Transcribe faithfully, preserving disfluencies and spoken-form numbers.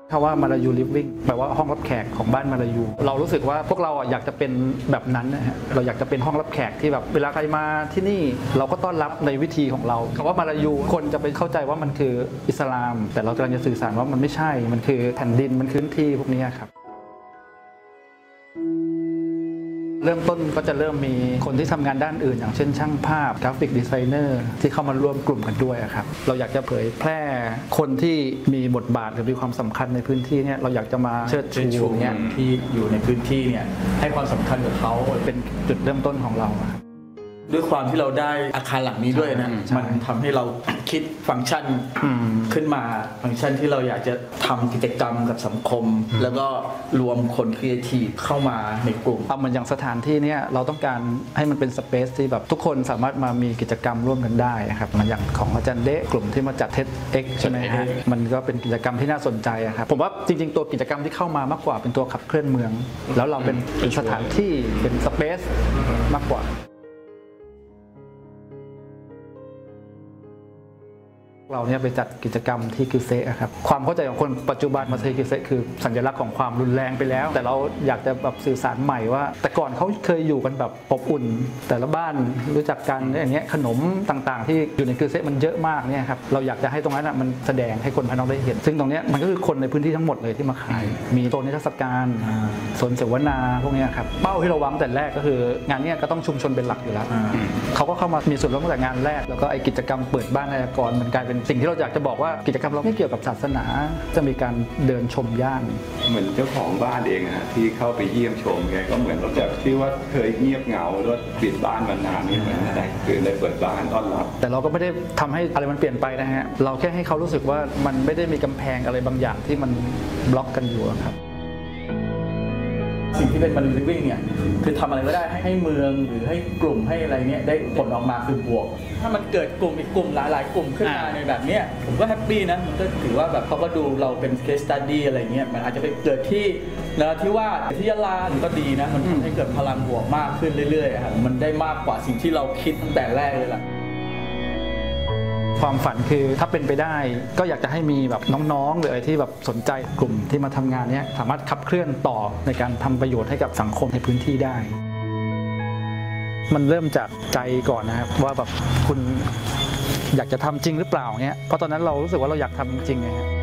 คำว่ามาลายูลิฟวิ่งแปลว่าห้องรับแขกของบ้านมาลายูเรารู้สึกว่าพวกเราอยากจะเป็นแบบนั้นนะฮะเราอยากจะเป็นห้องรับแขกที่แบบเวลาใครมาที่นี่เราก็ต้อนรับในวิธีของเราคำว่ามาลายูคนจะไปเข้าใจว่ามันคืออิสลามแต่เรากำลังจะสื่อสารว่ามันไม่ใช่มันคือแผ่นดินมันคือพื้นที่พวกนี้ครับเริ่มต้นก็จะเริ่มมีคนที่ทำงานด้านอื่นอย่างเช่นช่างภาพกราฟิกดีไซเนอร์ที่เข้ามาร่วมกลุ่มกันด้วยครับเราอยากจะเผยแพร่คนที่มีบทบาทหรือมีความสำคัญในพื้นที่เนี่ยเราอยากจะมาเชิดชูเนี่ยที่อยู่ในพื้นที่เนี่ยให้ความสำคัญกับเขาเป็นจุดเริ่มต้นของเราครับด้วยความที่เราได้อาคารหลังนี้ด้วยนะมันทำให้เราคิดฟังก์ชันขึ้นมาฟังก์ชันที่เราอยากจะทำกิจกรรมกับสังคมแล้วก็รวมคนครีเอทีฟเข้ามาในกลุ่มเอาเหมือนอย่างสถานที่นี้เราต้องการให้มันเป็นสเปซที่แบบทุกคนสามารถมามีกิจกรรมร่วมกันได้ครับมันอย่างของอาจารย์เดะกลุ่มที่มาจัดเทสเอ็กใช่ไหมฮะมันก็เป็นกิจกรรมที่น่าสนใจครับผมว่าจริงๆตัวกิจกรรมที่เข้ามามากกว่าเป็นตัวขับเคลื่อนเมืองแล้วเราเป็นเป็นสถานที่เป็นสเปซมากกว่าเราเนี่ยไปจัดกิจกรรมที่กิเซะครับความเข้าใจของคนปัจจุบันมาเซกิเซะคือสัญลักษณ์ของความรุนแรงไปแล้วแต่เราอยากจะแบบสื่อสารใหม่ว่าแต่ก่อนเขาเคยอยู่กันแบบอบอุ่นแต่ละบ้านรู้จักกันอย่างเงี้ยขนมต่างๆที่อยู่ในกิเซะมันเยอะมากเนี่ยครับเราอยากจะให้ตรงนั้นมันแสดงให้คนภายนอกได้เห็นซึ่งตรงนี้มันก็คือคนในพื้นที่ทั้งหมดเลยที่มาขายมีโซนนิทรรศการโซนเสวนาพวกนี้ครับเป้าที่เราวางแต่แรกก็คืองานนี้ก็ต้องชุมชนเป็นหลักอยู่แล้วเขาก็เข้ามามีส่วนร่วมตั้งแต่งานแรกแล้วก็ไอกิจกรรมเปิดบ้านนายกรมันกลายเป็นสิ่งที่เราอยากจะบอกว่ากิจกรรมเราไม่เกี่ยวกับศาสนาจะมีการเดินชมย่านเหมือนเจ้าของบ้านเองนะที่เข้าไปเยี่ยมชมแกก็เหมือนเราจากที่ว่าเคยเงียบเหงาแล้วปิดบ้านมานานนี่เหมือนอะไรคือเลยเปิดบ้านต้อนรับแต่เราก็ไม่ได้ทำให้อะไรมันเปลี่ยนไปนะฮะเราแค่ให้เขารู้สึกว่ามันไม่ได้มีกำแพงอะไรบางอย่างที่มันบล็อกกันอยู่ครับสิ่งที่เป็นมาลิวิ่งเนี่ยคือทำอะไรก็ได้ให้ให้เมืองหรือให้กลุ่มให้อะไรเนี่ยได้ผลออกมาคือบวกถ้ามันเกิดกลุ่มอีกกลุ่มหลายๆกลุ่มขึ้นมาในแบบเนี้ยผมก็แฮปปี้นะมันก็ถือว่าแบบเขาก็ดูเราเป็น case study อะไรเงี้ยมันอาจจะไปเกิดที่นราธิวาสที่ยะลาก็ดีนะมันทำให้เกิดพลังบวกมากขึ้นเรื่อยๆครับมันได้มากกว่าสิ่งที่เราคิดตั้งแต่แรกเลยล่ะความฝันคือถ้าเป็นไปได้ก็อยากจะให้มีแบบน้องๆหรืออะไรที่แบบสนใจกลุ่มที่มาทำงานนี้สามารถขับเคลื่อนต่อในการทำประโยชน์ให้กับสังคมในพื้นที่ได้มันเริ่มจากใจก่อนนะครับว่าแบบคุณอยากจะทำจริงหรือเปล่าเนี้ยเพราะตอนนั้นเรารู้สึกว่าเราอยากทำจริงๆไง